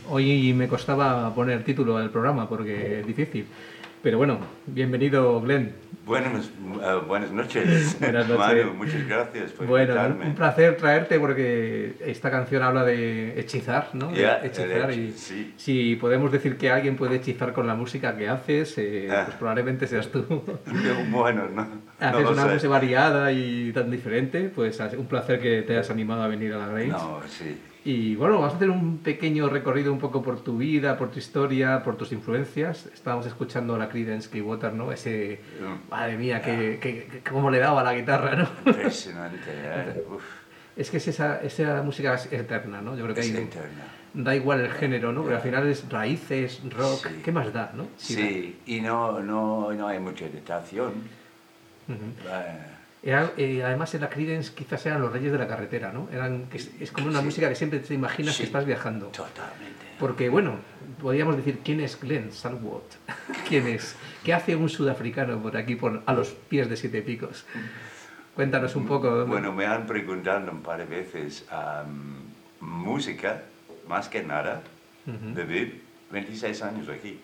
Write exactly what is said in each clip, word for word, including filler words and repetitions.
Hoy me costaba poner título al programa porque es difícil. Pero bueno, bienvenido, Glenn. Buenas, uh, buenas noches, Buenas noches. Manu, muchas gracias por Bueno, un, invitarme. un placer traerte porque esta canción habla de hechizar, ¿no? De Ya, hechizar yeah, y sí. si podemos decir que alguien puede hechizar con la música que haces, eh, pues Ah, probablemente seas tú. bueno, no, no Haces lo una sé. música variada y tan diferente, pues ha sido un placer que te hayas animado a venir a la Grange. No, sí. Y bueno, vamos a hacer un pequeño recorrido un poco por tu vida, por tu historia, por tus influencias. Estábamos escuchando la Creedence Clearwater, ¿no? Ese, madre mía, que, que, que cómo le daba a la guitarra, ¿no? Impresionante, eh. Uf, Es que es esa, esa música es eterna, ¿no? Yo creo que es hay, eterna. da igual el género, ¿no? Porque al Yeah, final es raíces, rock, sí. ¿qué más da, no? Sí, da. Sí, y no, no, no hay mucha editación. Ujú. Eh, Era, eh, además en la Creedence quizás eran los reyes de la carretera, ¿no? Eran, que es, es como una sí, música que siempre te imaginas que sí, estás viajando. totalmente. Porque, bueno, podríamos decir, ¿quién es Glenn Salwood? ¿Quién es? ¿Qué hace un sudafricano por aquí, por, a los pies de Siete Picos? Cuéntanos un poco. Bueno, me han preguntado un par de veces um, música, más que nada, Uh-huh. viví veintiséis años aquí.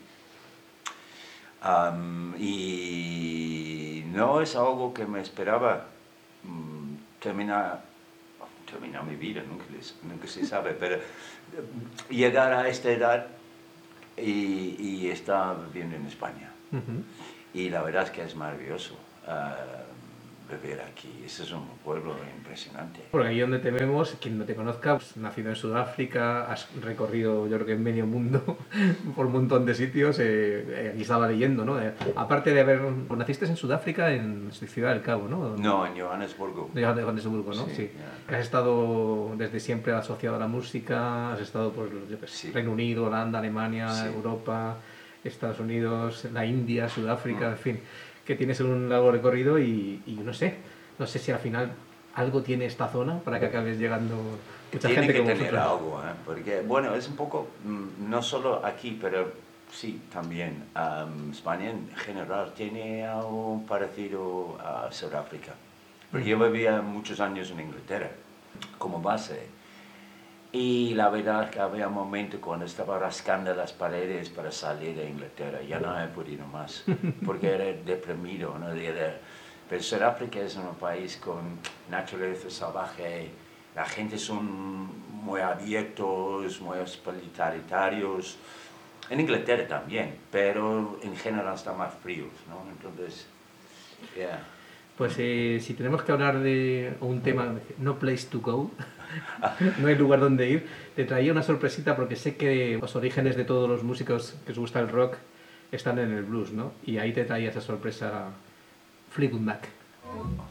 Um, y no es algo que me esperaba um, terminar, terminar mi vida, nunca, les, nunca se sabe, pero uh, llegar a esta edad y, y estar viviendo en España. Uh-huh. Y la verdad es que es maravilloso uh, vivir aquí. Ese es un pueblo impresionante. Porque ahí donde te vemos, quien no te conozca, pues, nacido en Sudáfrica, has recorrido, yo creo que en medio mundo, por un montón de sitios, eh, eh, aquí estaba leyendo, ¿no? Eh, aparte de haber... Pues, naciste en Sudáfrica, en Ciudad del Cabo, ¿no? No, en Johannesburgo. De Johannesburgo, ¿no? Sí, Sí. yeah. Has estado desde siempre asociado a la música, has estado por yo qué sé, Sí. Reino Unido, Holanda, Alemania, Sí. Europa, Estados Unidos, la India, Sudáfrica, Mm. en fin, que tienes un largo recorrido y, y no sé, no sé si al final algo tiene esta zona para que acabes llegando mucha Tiene gente que como tener vosotros. algo, ¿eh? Porque, bueno, es un poco, mm, no solo aquí, pero sí, también. Um, España en general tiene algo parecido a Sudáfrica. Porque yo vivía muchos años en Inglaterra como base. Y la verdad es que había un momento cuando estaba rascando las paredes para salir de Inglaterra, ya no he podido más, porque era deprimido, ¿no? De- de- Pero Sudáfrica es un país con naturaleza salvaje, la gente son muy abiertos, muy hospitalarios. En Inglaterra también, pero en general están más fríos, ¿no? Entonces, yeah. Pues eh, si tenemos que hablar de un tema, no place to go, no hay lugar donde ir, te traía una sorpresita porque sé que los orígenes de todos los músicos que os gusta el rock están en el blues, ¿no? Y ahí te traía esa sorpresa Fleetwood Mac.